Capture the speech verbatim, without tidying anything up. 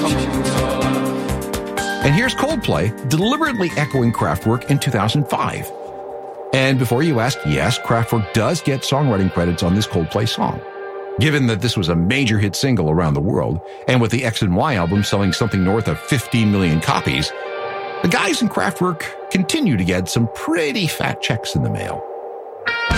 And here's Coldplay deliberately echoing Kraftwerk in two thousand five. And before you ask, yes, Kraftwerk does get songwriting credits on this Coldplay song. Given that this was a major hit single around the world, and with the X and Y album selling something north of fifteen million copies, the guys in Kraftwerk continue to get some pretty fat checks in the mail.